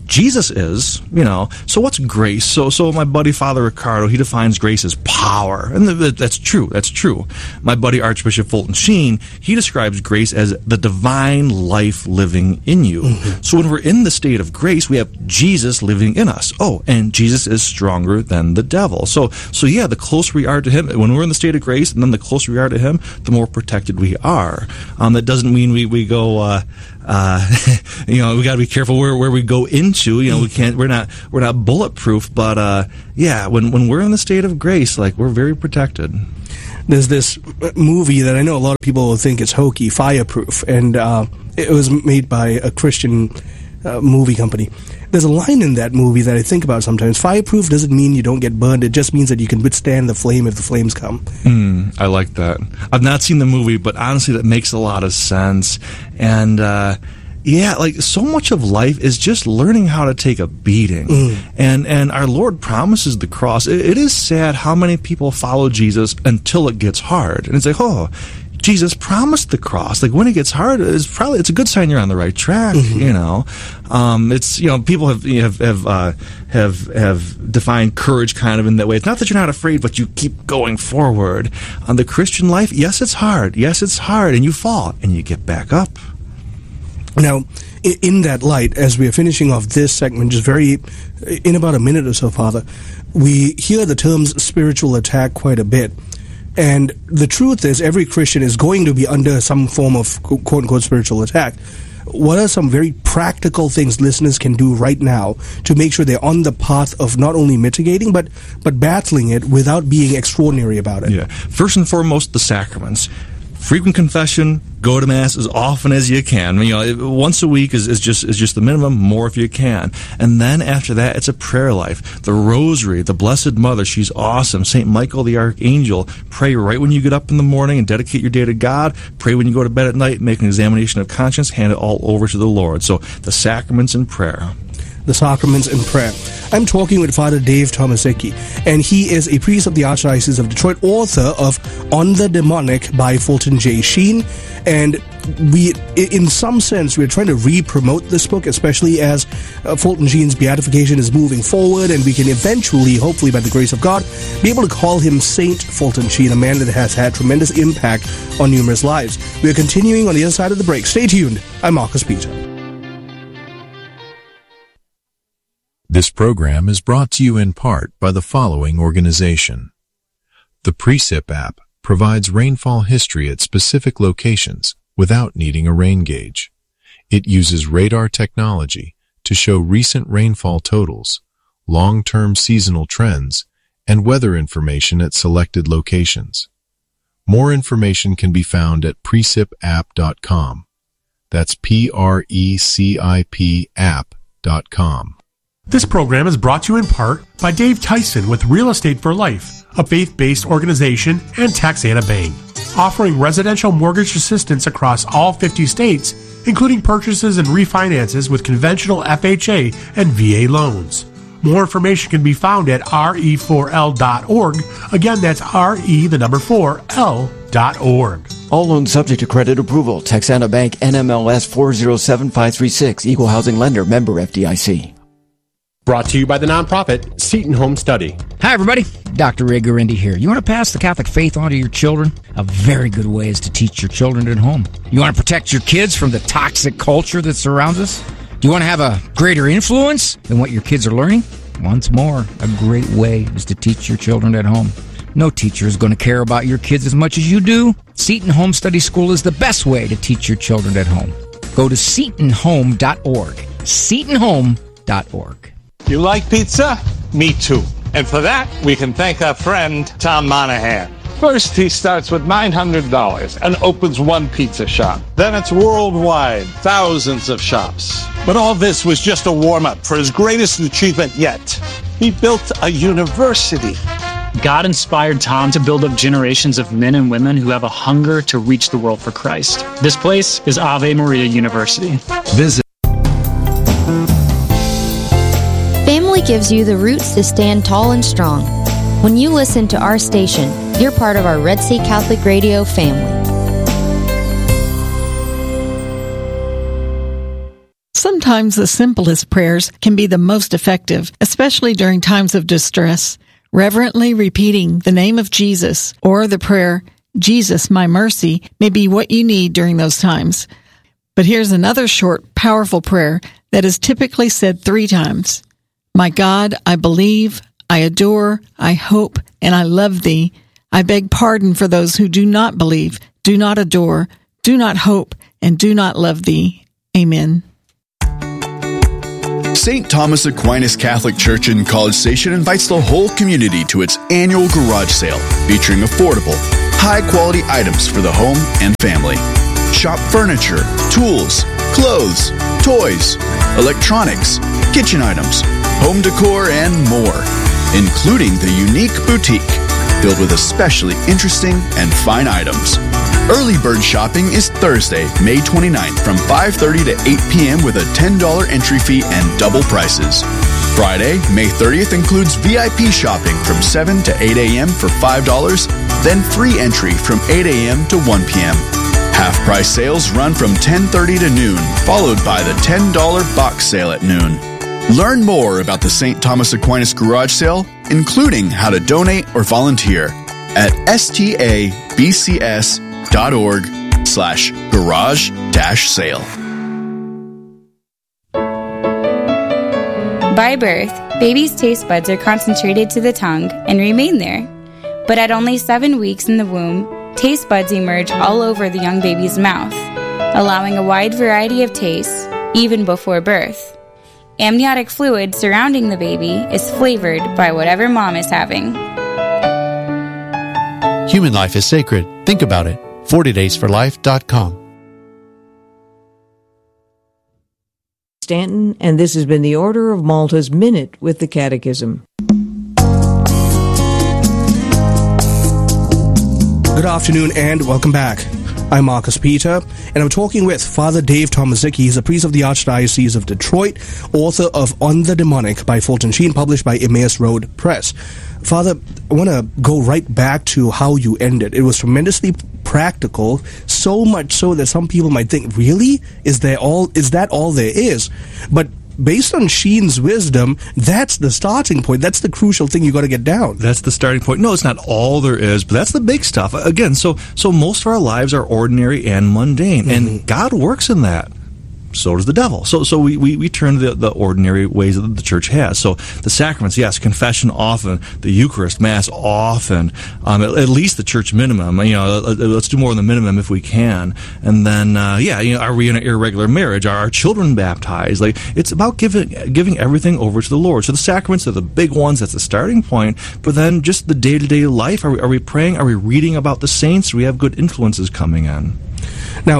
R: Jesus is, so what's grace? So my buddy Father Ricardo, he defines grace as power. And that's true. That's true. My buddy Archbishop Fulton Sheen, he describes grace as the divine life living in you. Mm-hmm. So when we're in the state of grace, we have Jesus living in us. Oh, and Jesus is stronger than the devil. So yeah, the closer we are to him, when we're in the state of grace, and then the closer we are to him, the more protected we are. That doesn't mean we go, we got to be careful where we go into. We're not bulletproof, but when we're in the state of grace, like, we're very protected.
D: There's this movie that I know a lot of people will think it's hokey, Fireproof, and it was made by a Christian movie company. There's a line in that movie that I think about sometimes. Fireproof doesn't mean you don't get burned. It just means that you can withstand the flame if the flames come.
R: I like that. I've not seen the movie, but honestly, that makes a lot of sense. And so much of life is just learning how to take a beating. And our Lord promises the cross. It is sad how many people follow Jesus until it gets hard. And it's like, oh, Jesus promised the cross. Like, when it gets hard, it's a good sign you're on the right track. Mm-hmm. It's people have defined courage kind of in that way. It's not that you're not afraid, but you keep going forward. On the Christian life, yes, it's hard, and you fall and you get back up.
D: Now, in that light, as we are finishing off this segment, in about a minute or so, Father, we hear the terms spiritual attack quite a bit. And the truth is, every Christian is going to be under some form of quote-unquote spiritual attack. What are some very practical things listeners can do right now to make sure they're on the path of not only mitigating, but battling it without being extraordinary about it?
R: Yeah. First and foremost, the sacraments. Frequent confession, go to Mass as often as you can. Once a week is just the minimum, more if you can. And then after that, it's a prayer life. The Rosary, the Blessed Mother, she's awesome. St. Michael the Archangel, pray right when you get up in the morning and dedicate your day to God. Pray when you go to bed at night, make an examination of conscience, hand it all over to the Lord. So the sacraments and prayer.
D: The sacraments and prayer. I'm talking with Father Dave Tomaszewski, and he is a priest of the Archdiocese of Detroit, author of On the Demonic by Fulton J. Sheen. And we, in some sense, we're trying to re-promote this book, especially as Fulton Sheen's beatification is moving forward, and we can eventually, hopefully by the grace of God, be able to call him Saint Fulton Sheen, a man that has had tremendous impact on numerous lives. We're continuing on the other side of the break. Stay tuned. I'm Marcus Peter.
S: This program is brought to you in part by the following organization. The Precip app provides rainfall history at specific locations without needing a rain gauge. It uses radar technology to show recent rainfall totals, long-term seasonal trends, and weather information at selected locations. More information can be found at precipapp.com. That's PRECIP app.com.
E: This program is brought to you in part by Dave Tyson with Real Estate for Life, a faith-based organization, and Taxana Bank, offering residential mortgage assistance across all 50 states, including purchases and refinances with conventional FHA and VA loans. More information can be found at re4l.org. Again, that's re4l.org.
T: All loans subject to credit approval. Taxana Bank, NMLS 407536, Equal Housing Lender, member FDIC.
U: Brought to you by the nonprofit Seton Home Study.
V: Hi, everybody. Dr. Ray Guarendi here. You want to pass the Catholic faith on to your children? A very good way is to teach your children at home. You want to protect your kids from the toxic culture that surrounds us? Do you want to have a greater influence than what your kids are learning? Once more, a great way is to teach your children at home. No teacher is going to care about your kids as much as you do. Seton Home Study School is the best way to teach your children at home. Go to setonhome.org. setonhome.org.
W: You like pizza? Me too. And for that, we can thank our friend, Tom Monahan. First, he starts with $900 and opens one pizza shop. Then it's worldwide, thousands of shops. But all this was just a warm-up for his greatest achievement yet. He built a university.
X: God inspired Tom to build up generations of men and women who have a hunger to reach the world for Christ. This place is Ave Maria University.
S: Visit.
Y: Family gives you the roots to stand tall and strong. When you listen to our station, you're part of our Red Sea Catholic Radio family.
A: sometimes the simplest prayers can be the most effective, especially during times of distress. Reverently repeating the name of Jesus or the prayer, Jesus, my mercy, may be what you need during those times. But here's another short, powerful prayer that is typically said 3 times. My God, I believe, I adore, I hope, and I love thee. I beg pardon for those who do not believe, do not adore, do not hope, and do not love thee. Amen.
N: St. Thomas Aquinas Catholic Church in College Station invites the whole community to its annual garage sale, featuring affordable, high-quality items for the home and family. Shop furniture, tools, clothes, toys, electronics, kitchen items, home decor, and more, including the unique boutique, filled with especially interesting and fine items. Early bird shopping is Thursday, May 29th from 5:30 to 8 p.m. with a $10 entry fee and double prices. Friday, May 30th includes VIP shopping from 7 to 8 a.m. for $5, then free entry from 8 a.m. to 1 p.m. Half-price sales run from 10:30 to noon, followed by the $10 box sale at noon. Learn more about the St. Thomas Aquinas Garage Sale, including how to donate or volunteer, at stabcs.org/garage-sale.
B: By birth, babies' taste buds are concentrated to the tongue and remain there. But at only 7 weeks in the womb, taste buds emerge all over the young baby's mouth, allowing a wide variety of tastes, even before birth. Amniotic fluid surrounding the baby is flavored by whatever mom is having.
F: Human life is sacred. Think about it. 40daysforlife.com.
H: Stanton, and this has been the Order of Malta's Minute with the Catechism.
D: Good afternoon and welcome back. I'm Marcus Peter, and I'm talking with Father Dave Tomaszicki. He's a priest of the Archdiocese of Detroit, author of On the Demonic by Fulton Sheen, published by Emmaus Road Press. Father, I want to go right back to how you ended. It was tremendously practical, so much so that some people might think, really? Is that all there is? But based on Sheen's wisdom, that's the starting point. That's the crucial thing you got to get down.
R: That's the starting point. No, it's not all there is, but that's the big stuff. Again, so most of our lives are ordinary and mundane, and God works in that. So does the devil. So we turn to the ordinary ways that the church has. So the sacraments, yes, confession often, the Eucharist, Mass often, at least the church minimum. Let's do more than the minimum if we can. And then, are we in an irregular marriage? Are our children baptized? It's about giving everything over to the Lord. So the sacraments are the big ones. That's the starting point. But then just the day-to-day life. Are we praying? Are we reading about the saints? Do we have good influences coming in?
D: Now,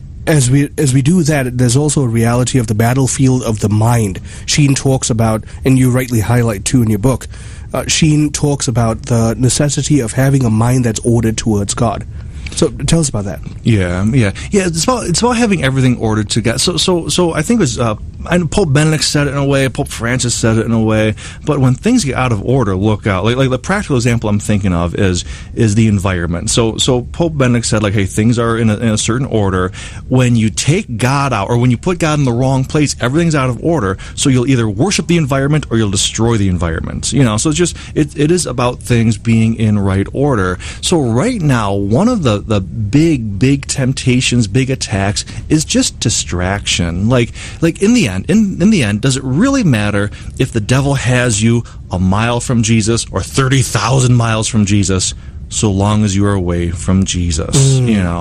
D: as we do that, there's also a reality of the battlefield of the mind. Sheen talks about, and you rightly highlight too in your book, Sheen talks about the necessity of having a mind that's ordered towards God. So tell us about that.
R: Yeah. It's about having everything ordered to God. So I think it was Pope Benedict said it in a way, Pope Francis said it in a way. But when things get out of order, look out. Like the practical example I'm thinking of is the environment. So Pope Benedict said, hey, things are in a certain order. When you take God out, or when you put God in the wrong place, everything's out of order. So you'll either worship the environment or you'll destroy the environment. So it's just it is about things being in right order. So right now, one of the big temptations, big attacks is just distraction. Like in the end, does it really matter if the devil has you a mile from Jesus or 30,000 miles from Jesus, so long as you are away from Jesus?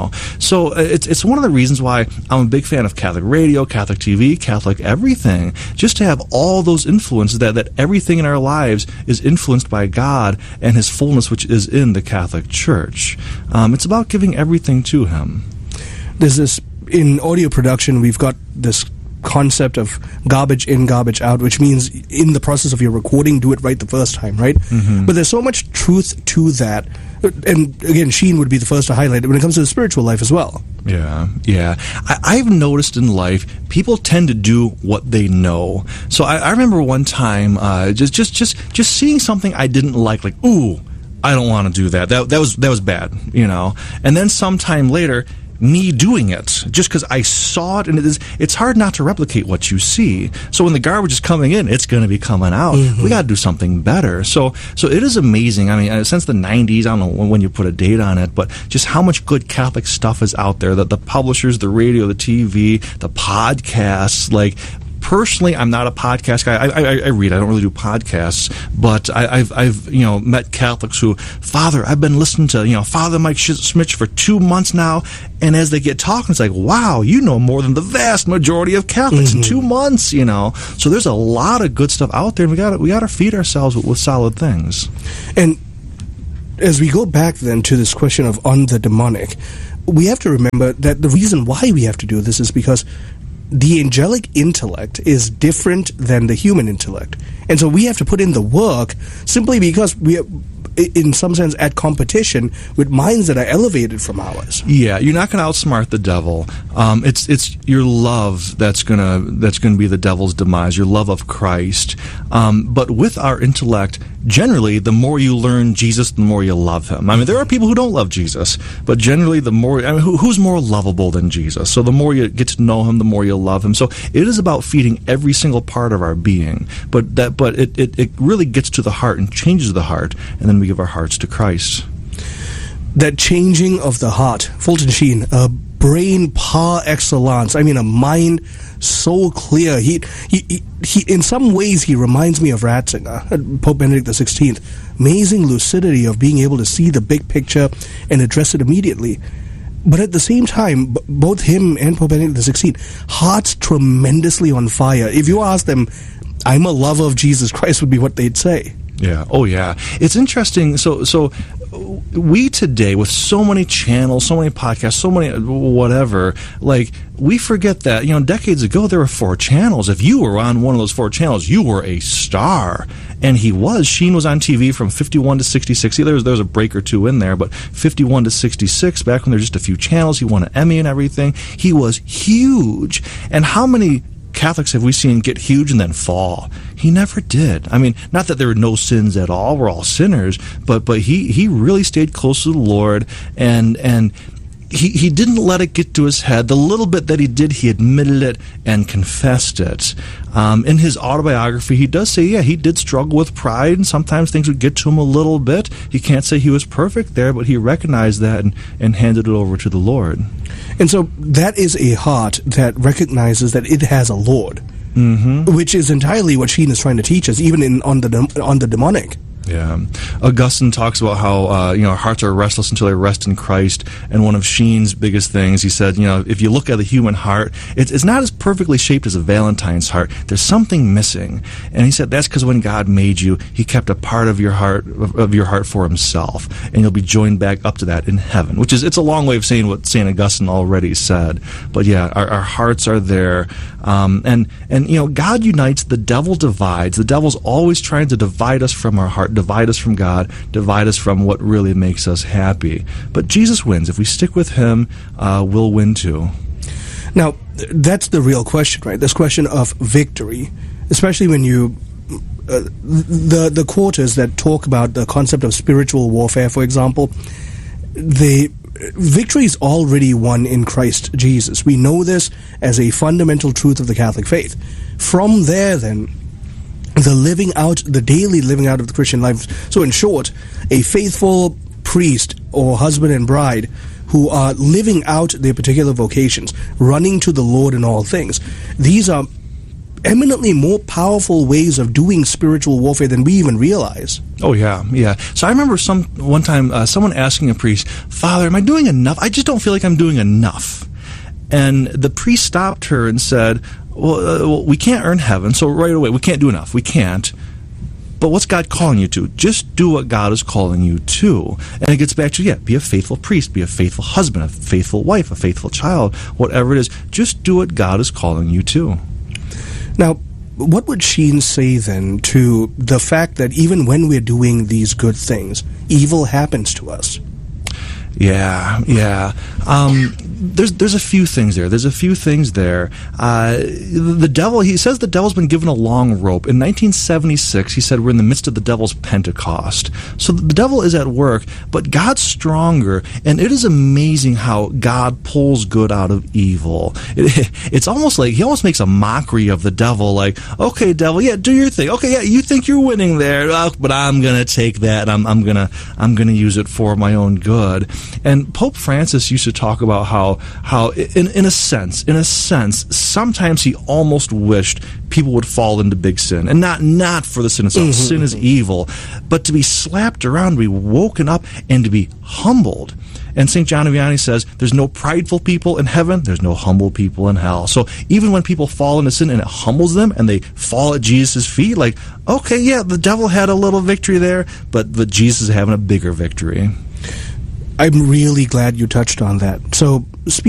R: So it's one of the reasons why I'm a big fan of Catholic radio, Catholic TV, Catholic everything, just to have all those influences, that everything in our lives is influenced by God and His fullness, which is in the Catholic Church. It's about giving everything to Him.
D: There's this, in audio production, we've got this concept of garbage in, garbage out, which means in the process of your recording, do it right the first time, right? But there's so much truth to that. And again, Sheen would be the first to highlight it when it comes to the spiritual life as well.
R: Yeah. I've noticed in life, people tend to do what they know. So I remember one time, just seeing something I didn't like, ooh, I don't want to do that. That was bad, And then sometime later, me doing it, just because I saw it, and it's hard not to replicate what you see. So when the garbage is coming in, it's going to be coming out. We got to do something better. So it is amazing. I mean, since the 90s, I don't know when you put a date on it, but just how much good Catholic stuff is out there. That the publishers, the radio, the TV, the podcasts, like. Personally, I'm not a podcast guy. I read. I don't really do podcasts, but I've met Catholics who, Father, I've been listening to Father Mike Schmitz for 2 months now, and as they get talking, it's like, wow, you know more than the vast majority of Catholics in 2 months. So there's a lot of good stuff out there, and we got to feed ourselves with solid things.
D: And as we go back then to this question of on the demonic, we have to remember that the reason why we have to do this is because the angelic intellect is different than the human intellect. And so we have to put in the work simply because we are, in some sense, at competition with minds that are elevated from ours.
R: Yeah, you're not going to outsmart the devil. It's your love that's gonna be the devil's demise. Your love of Christ. But with our intellect, generally, the more you learn Jesus, the more you love him. I mean, there are people who don't love Jesus, but generally, the more who's more lovable than Jesus? So the more you get to know him, the more you love him. So it is about feeding every single part of our being. But it really gets to the heart and changes the heart, and then we give our hearts to Christ.
D: That changing of the heart, Fulton Sheen, a brain par excellence. I mean, a mind so clear. He in some ways, he reminds me of Ratzinger, Pope Benedict XVI. Amazing lucidity of being able to see the big picture and address it immediately. But at the same time, both him and Pope Benedict XVI, hearts tremendously on fire. If you ask them, I'm a lover of Jesus Christ, would be what they'd say.
R: Yeah. Oh, yeah. It's interesting. So we today, with so many channels, so many podcasts, so many whatever, like, we forget that, decades ago, there were 4 channels. If you were on one of those 4 channels, you were a star. And Sheen was on TV from 51 to 66. There was a break or two in there, but 51 to 66, back when there were just a few channels, he won an Emmy and everything. He was huge. And how many Catholics have we seen get huge and then fall? He never did. I mean, not that there were no sins at all. We're all sinners, but he really stayed close to the Lord, and he didn't let it get to his head. The little bit that he did, he admitted it and confessed it. In his autobiography, he does say, yeah, he did struggle with pride, and sometimes things would get to him a little bit. He can't say he was perfect there, but he recognized that and handed it over to the Lord.
D: And so that is a heart that recognizes that it has a Lord, which is entirely what Sheen is trying to teach us, even on the demonic.
R: Yeah. Augustine talks about how, our hearts are restless until they rest in Christ. And one of Sheen's biggest things, he said, if you look at the human heart, it's not as perfectly shaped as a Valentine's heart. There's something missing. And he said that's because when God made you, he kept a part of your heart for himself. And you'll be joined back up to that in heaven, it's a long way of saying what St. Augustine already said. But yeah, our hearts are there. And God unites, the devil divides. The devil's always trying to divide us from our heart, divide us from God, divide us from what really makes us happy. But Jesus wins. If we stick with him, we'll win too.
D: Now, that's the real question, right? This question of victory, especially when you the quarters that talk about the concept of spiritual warfare, for example, victory is already won in Christ Jesus. We know this as a fundamental truth of the Catholic faith. From there, then, the daily living out of the Christian life. So in short, a faithful priest or husband and bride who are living out their particular vocations, running to the Lord in all things. These are eminently more powerful ways of doing spiritual warfare than we even realize.
R: Oh, yeah. So I remember one time someone asking a priest, Father, am I doing enough? I just don't feel like I'm doing enough. And the priest stopped her and said, well, we can't earn heaven, so right away, we can't do enough. We can't. But what's God calling you to? Just do what God is calling you to. And it gets back to, be a faithful priest, be a faithful husband, a faithful wife, a faithful child, whatever it is. Just do what God is calling you to.
D: Now, what would Sheen say then to the fact that even when we're doing these good things, evil happens to us?
R: Yeah. There's a few things there. The devil, he says the devil's been given a long rope. In 1976, he said we're in the midst of the devil's Pentecost. So the devil is at work, but God's stronger, and it is amazing how God pulls good out of evil. It's almost like he almost makes a mockery of the devil, like, okay, devil, yeah, do your thing. Okay, yeah, you think you're winning there, but I'm gonna take that, and I'm gonna use it for my own good. And Pope Francis used to talk about how in a sense, sometimes he almost wished people would fall into big sin, and not for the sin itself. Sin is evil, but to be slapped around, to be woken up, and to be humbled. And St. John of Vianney says, there's no prideful people in heaven, there's no humble people in hell. So even when people fall into sin and it humbles them and they fall at Jesus' feet, like, okay, yeah, the devil had a little victory there, but Jesus is having a bigger victory.
D: I'm really glad you touched on that. So, speaking